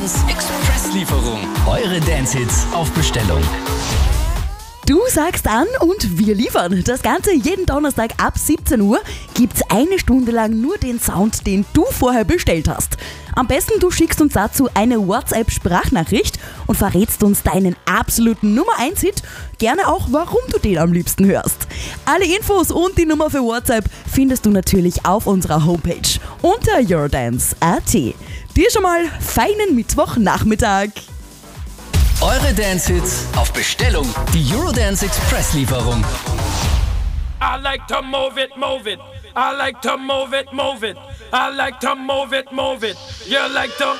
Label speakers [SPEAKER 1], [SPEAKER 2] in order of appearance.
[SPEAKER 1] Expresslieferung. Eure Dance-Hits auf Bestellung.
[SPEAKER 2] Du sagst an und wir liefern. Das Ganze jeden Donnerstag ab 17 Uhr gibt's eine Stunde lang nur den Sound, den du vorher bestellt hast. Am besten du schickst uns dazu eine WhatsApp-Sprachnachricht und verrätst uns deinen absoluten Nummer 1 Hit. Gerne auch, warum du den am liebsten hörst. Alle Infos und die Nummer für WhatsApp findest du natürlich auf unserer Homepage unter eurodance.at. Dir schon mal feinen Mittwochnachmittag.
[SPEAKER 1] Eure Dance-Hits auf Bestellung. Die Eurodance Expresslieferung.
[SPEAKER 3] I like to move it, move it. I like to move it, move it. I like to move it, move it. You like to